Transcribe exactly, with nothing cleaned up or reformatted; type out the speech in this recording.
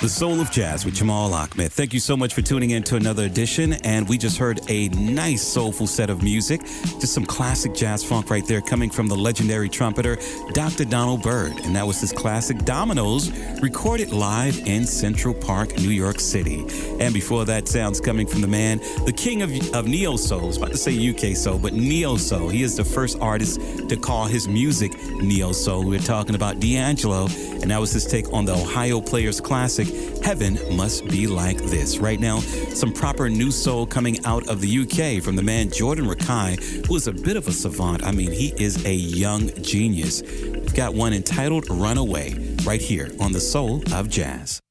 The Soul of Jazz with Jamal Ahmed. Thank you so much for tuning in to another edition. And we just heard a nice soulful set of music. Just some classic jazz funk right there coming from the legendary trumpeter, Doctor Donald Byrd. And that was his classic Dominoes, recorded live in Central Park, New York City. And before that, sounds coming from the man, the king of, of Neo Soul. I was about to say U K Soul, but Neo Soul. He is the first artist to call his music Neo Soul. We're talking about D'Angelo, and that was his take on the Ohio Players classic, Heaven Must Be Like This. Right now, some proper new soul coming out of the U K from the man Jordan Rakei, who is a bit of a savant. I mean, he is a young genius. We've got one entitled Runaway right here on The Soul of Jazz.